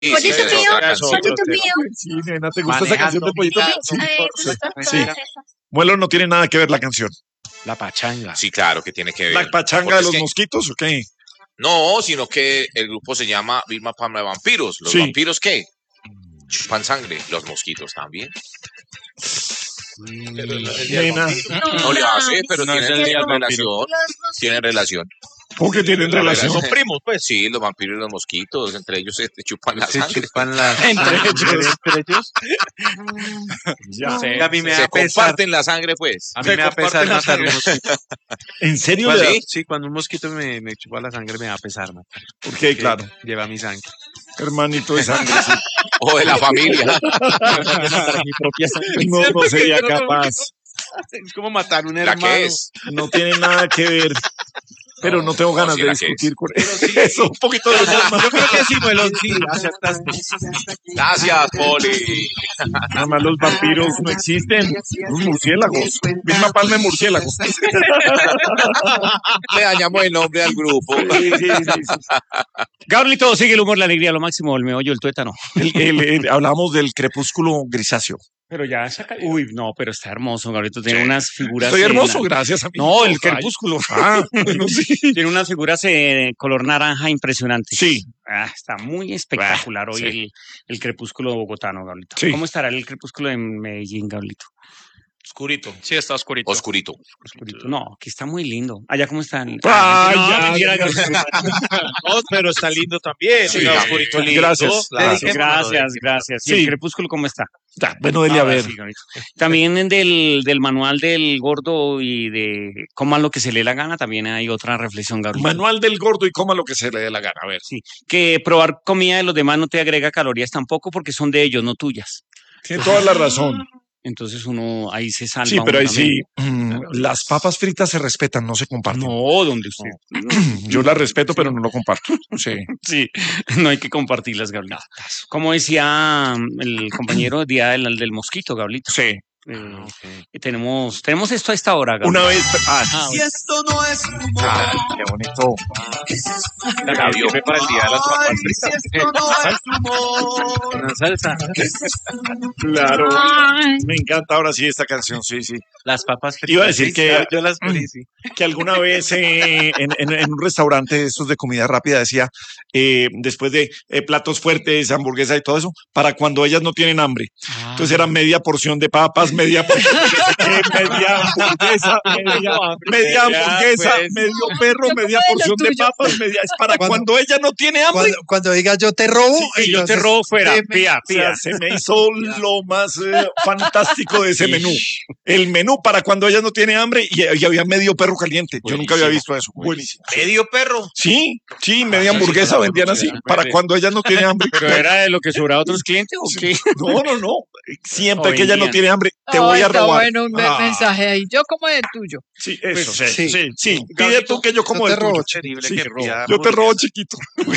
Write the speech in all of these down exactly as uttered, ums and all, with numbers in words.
Sí, Pollito sí, es mío, otra canción. pollito mío. Sí, nena, ¿te gusta esa canción de Pollito Mío? Sí. Eh, Sí. Muelo no tiene nada que ver la canción. La pachanga. Sí, claro que tiene que ver. ¿La pachanga Porque de es los que- mosquitos o qué? No, sino que el grupo se llama Vilma Palma de Vampiros. ¿Los Sí. vampiros qué? Chupan sangre. Los mosquitos también. Nena, No le hace, pero No es tienen el día del relación. Los mosquitos. Tienen relación. ¿cómo que tienen relación? Son primos, pues. Sí, los vampiros y los mosquitos. Entre ellos se te chupan la Se sangre. chupan la Entre ellos. Entre ellos. Ya. Sí, a mí me Se da pesar. comparten la sangre, pues. A mí Se me da pesar comparten la matar un sangre. mosquito. ¿En serio? ¿Cuál le da- sí? Sí, cuando un mosquito me, me chupa la sangre me da pesar matar. Porque, claro, Lleva mi sangre. hermanito de sangre, sí. O de la familia. Mi propia sangre. No, no sería capaz. Es como matar un ¿La hermano. que es? No tiene nada que ver. Pero no tengo ganas sí, de la que discutir es. con eso. Un poquito de Yo creo que sí, Muelón, sí. acertaste. Gracias, Poli. Además, los vampiros no existen. Los murciélagos. Misma palma de murciélagos. Le dañamos el nombre al grupo. Sí, sí, sí, sí. Gabrielito, sigue el humor, la alegría, lo máximo, el meollo, el tuétano. El- el- el- hablamos del crepúsculo grisáceo. Pero ya saca. Uy, no, pero está hermoso, Gabrielito. Tiene unas figuras. Estoy hermoso, en- gracias a mí. No, el Ay. crepúsculo. Ah, bueno, sí. Tiene unas figuras eh, color naranja impresionantes. Sí. Ah, está muy espectacular Ah, hoy sí. el, el crepúsculo bogotano, Gabrielito. Sí. ¿Cómo estará el crepúsculo en Medellín, Gabrielito? Oscurito. Sí, está oscurito. Oscurito. Oscurito. No, aquí está muy lindo. Allá, ¿cómo están? Ay, no, ya, mentira, ya. Gabrielito. No, pero está lindo también. Sí, está oscurito lindo. gracias. Dediquémonos, Gracias, gracias. ¿Y Sí. el crepúsculo cómo está? Ya, bueno, Dele, a Ahora ver. sí, Gabrielito. También en del, del manual del gordo y de coman lo que se le dé la gana, también hay otra reflexión, Gabrielito. Manual del gordo y coma lo que se le dé la gana. A ver. Sí, que probar comida de los demás no te agrega calorías tampoco porque son de ellos, no tuyas. Tiene toda la razón. Entonces uno ahí se salva. Sí, pero uno ahí sí. también. mm, Las papas fritas se respetan, no se comparten. No, donde usted. Yo las respeto, pero no lo comparto. Sí. Sí, no hay que compartirlas, Gabrielito. Como decía mm, el compañero día del, del mosquito, Gabrielito. Sí. Eh, tenemos, tenemos esto a esta hora, Gabrielito. Una vez. Ah, Ah, Si esto no es humor, ah, qué bonito. La Gabriel para el día de las papas ay, si fritas. esto no es humor. Una salsa. Claro. Me encanta ahora sí esta canción, sí, sí. Las papas fritas. Iba a decir que- Sí, yo las pedí, sí. Que alguna vez eh, en, en- en un restaurante de estos de comida rápida decía, eh, después de eh, platos fuertes, hamburguesa y todo eso, para cuando ellas no tienen hambre. Entonces era media porción de papas, media, media hamburguesa, media, media hamburguesa, pues. medio perro, media Bueno, porción de tuyo. papas, media, es para Cuando- cuando ella no tiene hambre. Cuando, cuando diga yo te robo, Y yo te entonces, robo fuera, deme- pía, O sea, pía. se me hizo lo más eh, fantástico de ese menú. El menú para cuando ella no tiene hambre y, y había medio perro caliente. Yo nunca había visto eso. Buenísimo. Medio perro. Sí, sí, media hamburguesa vendían así. Para cuando ella no tiene hambre. ¿Pero era de lo que sobraba a otros clientes o qué? No, no, no. Siempre O que ella no vendían. tiene hambre, te Oh, voy a está robar. bueno un me- Ah, mensaje ahí. Yo como de tuyo. Sí, eso. Pues, sí, sí. sí, sí. Pide tú que yo como yo el te robo, tuyo. Terrible Sí, que roba. yo te robo chiquito.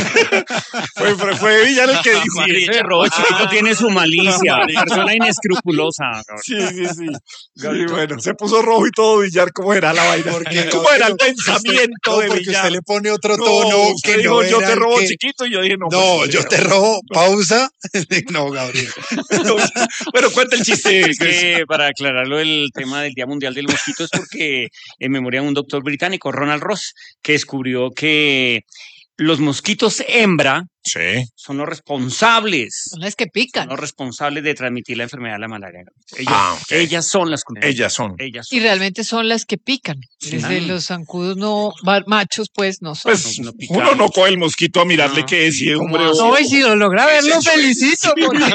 fue, fue, fue Villar el que dijo. Sí, ese robo chiquito tiene su malicia, persona inescrupulosa. Sí, sí, sí. Sí, bueno, se puso rojo y todo Villar, ¿cómo era la vaina? Porque- ¿Cómo era el porque pensamiento no, de porque Villar? usted le pone otro No, tono usted que dijo, no yo era te el robo que- chiquito y yo dije, no. No, pues, yo te robo, pausa. No, Gabriel. no. Bueno, cuenta el chiste. Es que para aclararlo, el tema del Día Mundial del Mosquito es porque en memoria de un doctor británico, Ronald Ross, que descubrió que los mosquitos hembra Sí. son los responsables, Son las que son pican. los responsables de transmitir la enfermedad de la malaria. Ellas, Ah, ok. ellas son las culpables. Ellas son. Ellas Y son. realmente son las que pican. Desde los zancudos no, va- machos pues no son. Pues no pican. uno no coge el mosquito a mirarle No. qué es, si es ¿Cómo hombre o... así? no, y si lo logra ver, lo felicito. porque-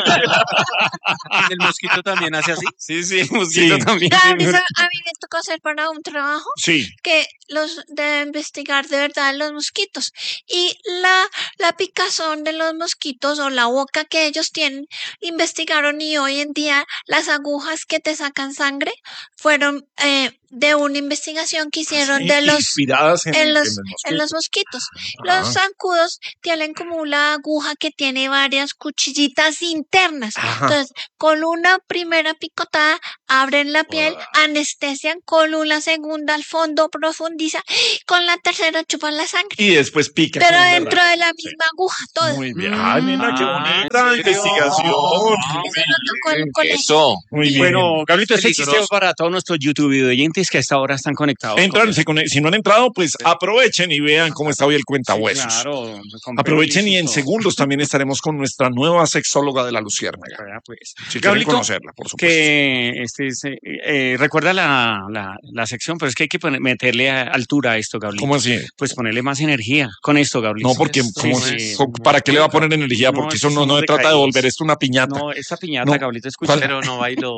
El mosquito también hace así. Sí, sí, el mosquito Sí. también. Gabriel, a mí me tocó hacer para un trabajo Sí. que los de investigar de verdad los mosquitos y la, la picazón de los mosquitos o la boca que ellos tienen, investigaron y hoy en día las agujas que te sacan sangre fueron eh, de una investigación que hicieron Sí, de los inspiradas en, en los, en el en los mosquito. mosquitos. Ah. Los zancudos tienen como una aguja que tiene varias cuchillitas internas. Ajá. Entonces, con una primera picotada abren la piel, anestesian, con una segunda al fondo profundizan, con la tercera chupan la sangre. Y después pica. Pero con un dentro berraco. de la misma aguja, todo. Muy bien. Ay, nena, qué Ah, bonita investigación. Eso lo tocó el colegio. Eso. Muy bien. Bueno, Gabrielito, este chiste Peligroso. para todos nuestros YouTube oyentes que a esta hora están conectados. Entran, se conect- si no han entrado, pues aprovechen y vean cómo está hoy el cuentahuesos. Claro, con Aprovechen y en permiso. segundos también estaremos con nuestra nueva sexóloga de la Luciérnaga. Vea, pues. Si quieren Gabrielito, conocerla, por supuesto. que este es, eh, eh, recuerda la, la, la sección, pero es que hay que poner- meterle a- altura a esto, Gabrielito. ¿Cómo así? Pues ponerle más energía con esto, Gabrielito. No, porque Sí, ¿cómo- sí. co- ¿para qué le va a poner energía? No, Porque es eso que no, no somos se trata de decaídos. volver esto una piñata. No, esta piñata, No. Gabrielito, escucha. ¿Cuál? Pero no bailo.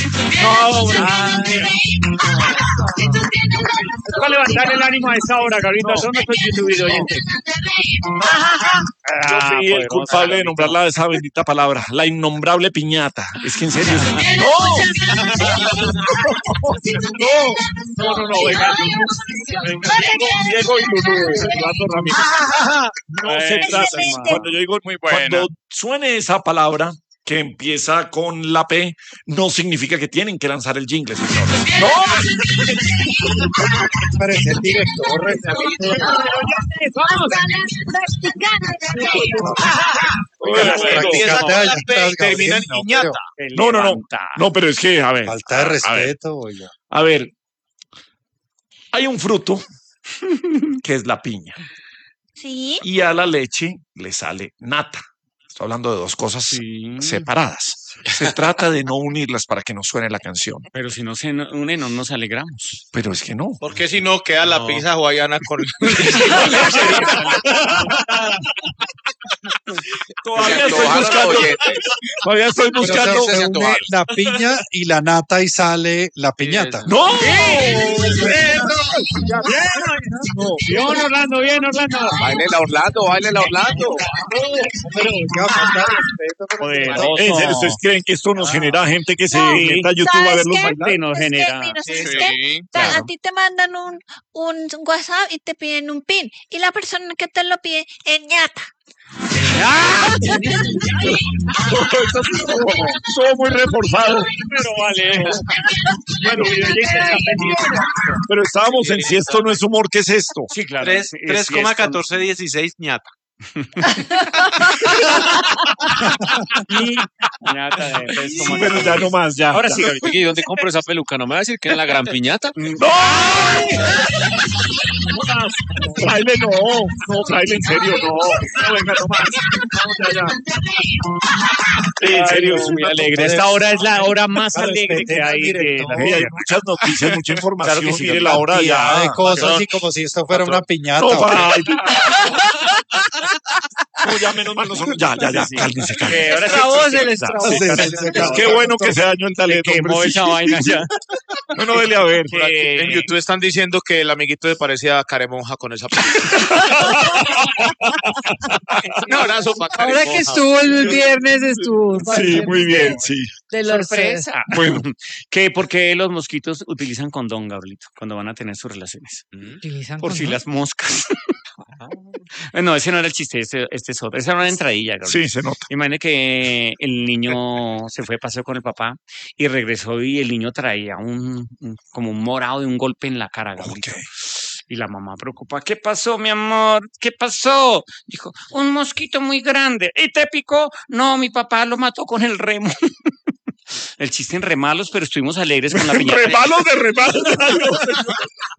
Va a levantar el ánimo a esta hora, Gabrielito. Son nuestros YouTube oyentes. Yo Ah, fui el poderosa, culpable de Gabrielito. nombrarla esa bendita palabra, la innombrable piñata. Es que en serio. No, no, no, no, venga. Venga, Diego y Lulú, Eduardo Ramírez. No se Ay, trata. excelente. Cuando yo digo, cuando suene esa palabra que empieza con la P, no significa que tienen que lanzar el jingle, señores. No. Parece el director. Termina en piñata. No, no, no. Levanta. No, pero es que, a ver. Falta de a ver, respeto, oiga. A ver, hay un fruto que es la piña Sí. y a la leche le sale nata. Estoy hablando de dos cosas Sí. separadas. Se trata de no unirlas para que no suene la canción. Pero si no se unen, no nos alegramos. Pero es que no. Porque si no queda la No. pizza hawaiana con. Todavía Se estoy antojaron buscando. los oyentes. Todavía estoy Pero buscando. se, se une la piña y la nata y sale la piñata. ¡No! Bien, Orlando, bien, Orlando. Baile la Orlando, baile la Orlando. Pero oiga, falta de respeto. Poderoso. ¿En serio ustedes creen que esto nos genera gente que se No. meta a YouTube a ¿Sabes verlos qué? bailar? Sí, nos Es que, genera. mira, ¿sabes Sí, qué? Ta- claro. A ti te mandan un, un WhatsApp y te piden un pin. Y la persona que te lo pide es ñata. Todo muy reforzado. Pero vale. Bueno, mi oyente está pendiente. Pero estábamos en si esto no es humor, ¿qué es esto? Sí, claro. Tres- Sí, tres sí, coma esto- catorce dieciséis ñata. Piñata de tres coma Pero ya no más, ya. Ahora ya. sí, Gabrielito. ¿Y dónde compro esa peluca? ¿No me va a decir que era la gran piñata? ¡No! Fraile, no. No, Fraile, en serio, no. No, venga, no más. No, ya, ya. Sí, en serio, es muy una alegre. Esta hora es la hora más Respeten alegre que al hay de director. la Sí, hay tierra. muchas noticias, mucha información. Claro que sí, Mire la hora Cantidad ya. de cosas Patrón. y como si esto fuera una piñata. No, ¿o qué? Fraile. No, ya menos mal no son. Ya, ya, ya. Sí. Cálmense, Que cálmense. ahora sí Extravoz, existe. el extravoz. Sí, Se- sí, se- sí. se- Qué bueno que se dañó el Le talento. quemó hombre, esa sí. vaina ya. No, no, dele a ver. Por aquí Que- En YouTube están diciendo que el amiguito se parecía a Caremonja con esa película. Un abrazo para Ahora Caremonja. que estuvo el viernes, estuvo. Sí, muy bien, sí. De los, Sorpresa. Bueno, que ¿por qué los mosquitos utilizan condón, Gabrielito, cuando van a tener sus relaciones? utilizan Por si condón. las moscas. No, ese no era el chiste, este, este es otro. Esa era una entradilla, Gabrielito. sí, se nota. Imagine que el niño se fue de paseo con el papá y regresó y el niño traía un, un- como un morado de un golpe en la cara, Gabrielito. Ok. Y la mamá preocupada, ¿qué pasó, mi amor? ¿Qué pasó? Dijo, un mosquito muy grande. ¿Y te picó? No, mi papá lo mató con el remo. El chiste en remalos, pero estuvimos alegres con la piñata. Remalos de remalos.